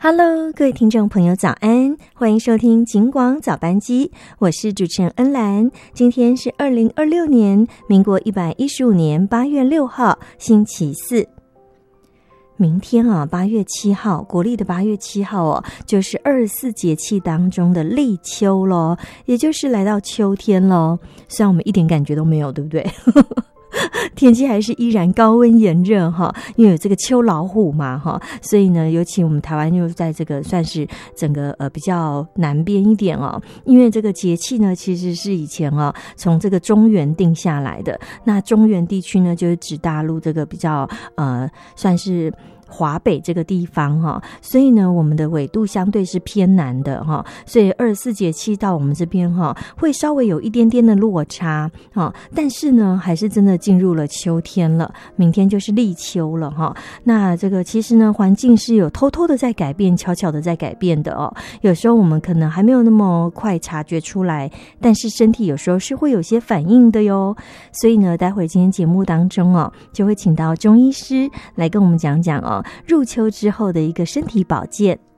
Hello， 各位听众朋友早安，欢迎收听警广早班机，我是主持人恩兰。今天是2026年民国115年8月6号星期四。明天啊，8月7号，国历的8月7号哦，就是24节气当中的立秋咯，也就是来到秋天咯。虽然我们一点感觉都没有，对不对？天气还是依然高温炎热哈，因为有这个秋老虎嘛哈，所以呢，尤其我们台湾又在这个算是整个比较南边一点哦，因为这个节气呢其实是以前从这个中原定下来的，那中原地区呢就是指大陆这个比较算是华北这个地方哈，所以呢，我们的纬度相对是偏南的哈，所以24节气到我们这边哈，会稍微有一点点的落差哈，但是呢，还是真的进入了秋天了，明天就是立秋了哈。那这个其实呢，环境是有偷偷的在改变，悄悄的在改变的哦。有时候我们可能还没有那么快察觉出来，但是身体有时候是会有些反应的哟。所以呢，待会今天节目当中哦，就会请到中医师来跟我们讲讲哦。入秋之后的一个身体保健。